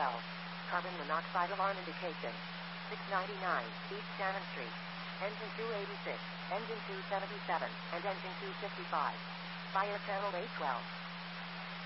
12. Carbon monoxide alarm indication. 699 East Shannon Street. Engine 286, Engine 277, and Engine 255. Fire channel A12.